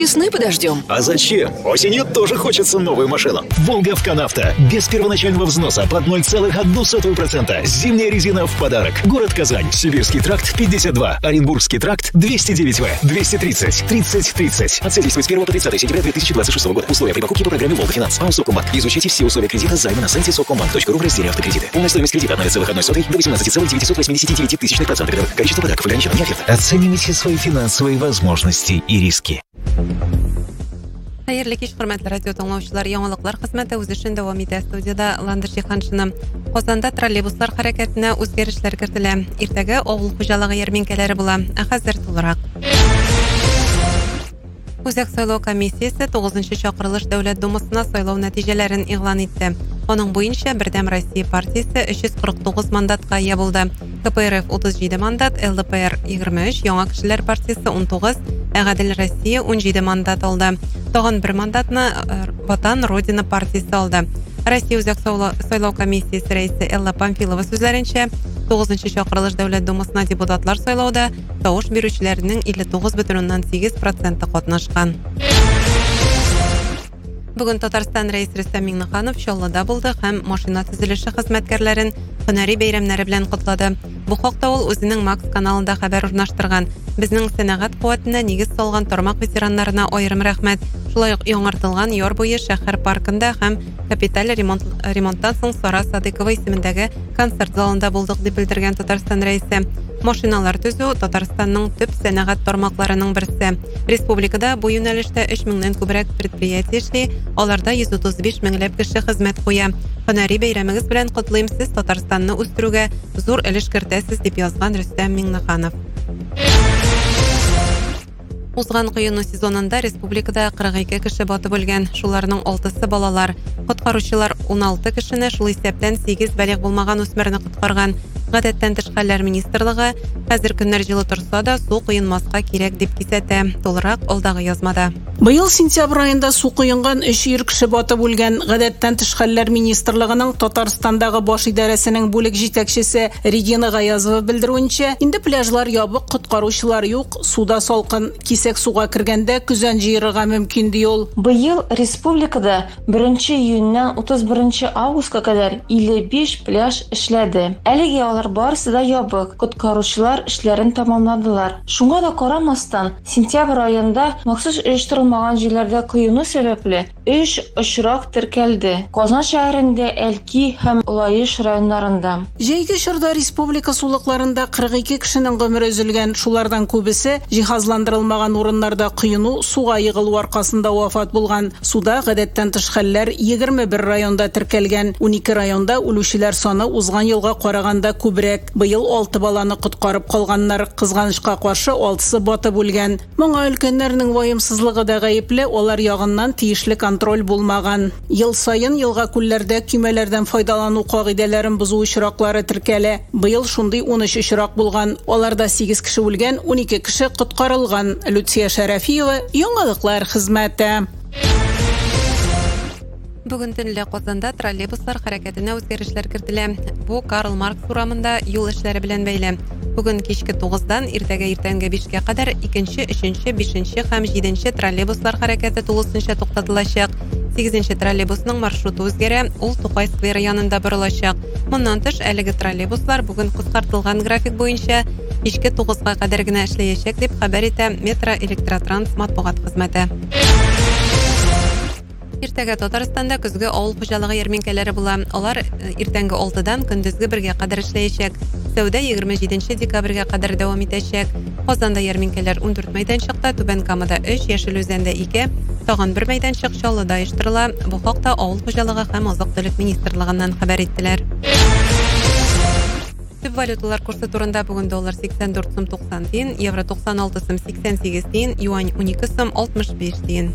Весны подождем. А зачем? Осенью тоже хочется новую машину. Волга в Канавто. Без первоначального взноса под 0,01%. Зимняя резина в подарок. Город Казань. Сибирский тракт 52. Оренбургский тракт 209В. 230. 30. От действует с 1 по 30 сентября 2026 года. Условия при покупке по программе Волга Финанс. АО Совкомбанк. Изучите все условия кредита займа на сайте совкомбанк.ру в разделе автокредиты. Полная стоимость кредита от 0,01 до 18,989 тысячных процентов. Количество подарков ограничено. Не оферта. Оценивайте свои финансовые возможности и риски. Xayrli kech, hurmatli radio tinglovchilar, yangiliklar xizmati o'z ishini davom etadi. Studiyada Landir Shexanchini. Qozonda trolleybuslar harakatini o'zgarishlar kiritiladi. Ertaga ovul xo'jaligi yarminkalari bo'ladi. Hozir to'liq. O'zak saylov komissiyasi 9-chaqirilish davlat dumasına saylov natijalarini e'lon etdi. Onun bo'yicha Birdam Rossiya partiyasi 349 mandatga ega bo'ldi. KPRF 37 mandat, LDPR 23, Yangi kishilar partiyasi 19, Adil Rossiya 17 mandat oldi. Tog'in bir mandatni Vatan Rodina partiyasi oldi. Rossiya O'zak saylov komissiyasi raisi Ella Pamfilova so'zlarincha 9-chaqirilish davlat dumasına deputatlar saylovda tovush beruvchilarning 59,8% qatnashgan. Bugun Tatariston raisi Rustam Minnixanov Shollada bo'ldi ham mashina tuzilishi xizmatkorlarin hunariy bayramlari bilan qutladi. Bu haqda u o'zining Max kanalida xabar o'rnashtirgan. Bizning sanoat quvvatini negiz solgan tarmoq veteranlarına ayrim rahmat. Shulay yo'nartilgan yor bo'yi shahar parkida ham kapital remontdan so'ng Sara Sadiqova ismidagi konsert zalida bo'ldik deb bildirgan Tatariston raisi. Mashinalar tuzuv Tataristonning tub sanoat tarmoqlarining birisi. Respublikada bu yo'nalishda 3000 dan ko'proq предприятие ishli, ularda 135 minglab kishi xizmat qo'ya. Hunariy bayramingiz bilan qutlaymiz, siz Tataristonni o'stiruvga zo'r ilish kiritasiz deb yozgan Rustam Minnixanov. Uzgan quyunu sezonunda respublikada 42 kishi botib bo'lgan. Shularning 6si bolalar. Qutqaruvchilar 16 kishini, shul hisobdan 8 baliq bo'lmagan o'smirni qutqargan. Гадәттән тыш хәлләр министрлыгы хәзер көннәр җылы торса да су куенмаска кирәк дип кисәтә. Толырак алдагы язмада. Быел сентябрь айында су куенган 3 кеше батып үлгән. Гадәттән тыш хәлләр министрлыгының Татарстандагы баш идарәсенең бүлек җитәкчесе Регина Гаязова белдерүенчә, инде пляжлар ябык, куткаручылар юк, суда салкын, кисәк суга кергәндә күзән җыерга мөмкин ди ул. Быел республикада 1 июньнән 31 августка кадәр 55 пляж эшләде. Әлегә барысы да ябык. Коткаручылар эшләрен тамамладылар. Шуңа да карамастан, сентябрь айында махсус оештырылмаган җирләрдә коену сәбәпле 3 очрак теркәлде. Казан шәһәрендә, Әлки һәм Лаеш районнарында. Җәйге чорда республика сулыкларында 42 кешенең гомере өзелгән. Шулардан күбесе җиһазландырылмаган урыннарда коену, суга егылу аркасында вафат булган. Суда гадәттән тыш хәлләр 21 районда теркәлгән. 12 районда үлүчеләр саны узган елга караганда күбрәк. Быел 6 баланы коткарып калганнар. Кызганычка каршы 6сы батып үлгән. Моңа өлкәннәрнең ваемсызлыгы да гаепле, алар ягыннан тиешле контроль булмаган. Ел сайын елга күлләрдә көймәләрдән файдалану кагыйдәләрен бузу очраклары теркәлә. Быел шундый 13 очрак булган. Аларда 8 кеше үлгән, 12 кеше коткарылган. Люция Шарафиева, яңалыклар хезмәте. Бүген төнлә Казанда троллейбуслар хәрәкәтенә үзгәрешләр кертелә. Бу Карл Маркс урамында юл эшләре белән бәйле. Бүген кичке 9-дан иртәгә 5-кә кадәр 2-нче, 3-нче, 5-нче һәм 7-нче троллейбуслар хәрәкәте тулысынча туктатылачак. 8-нче троллейбусның маршруты үзгәрә, ул Тукай скверы янында борылачак. Моннан тыш, әлеге троллейбуслар бүген кыскартылган график буенча кичке 9-га кадәр генә эшләячәк дип хәбәр итә Метро Электротранс матбугат хезмәте. Иртәгә Татарстанда көзге авыл хуҗалыгы ярминкәләре була. Алар иртәнге 6-дан көндезге 1-гә кадәр эшләячәк. Сәүдә 27 декабрьгә кадәр дәвам итәчәк. Казанда ярминкәләр 14 мәйданчыкта, Түбән Камада 3, Яшелүзәндә 2, тагын 1 мәйданчык Чаллыда оештырыла. Бу хакта авыл хуҗалыгы һәм азык-төлек министрлыгыннан хәбәр иттеләр. Төп валюталар курсы турында бүген доллар 84 сум 90 тиен, евро 96 сум 88 тиен, юань 12 сум 65 тиен.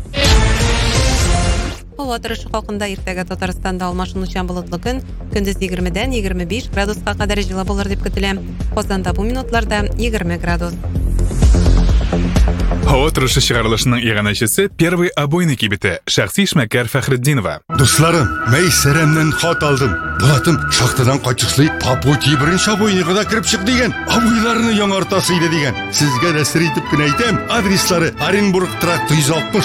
Һава торышы хакында иртәгә Татарстанда алмашынучан болытлы көн, көндез 20-дән 25 градуска кадәр җылы булыр дип көтелә. Казанда бу минутларда 20 градус. Hava turuşu шығарылышының иғанашысы первый обойный кибеті шәхси Ишмәкәр Фәхретдинова. Дусларым, мен сәрәмнен хат алдым. Бұлатым шақтыдан қачықсылай Папуti бірінші обойныға да кіріп шық деген. Обойларыны яңартасы иде деген. Сізге нәсір етіп кін айтам. Адреслары Оренбург тракт 160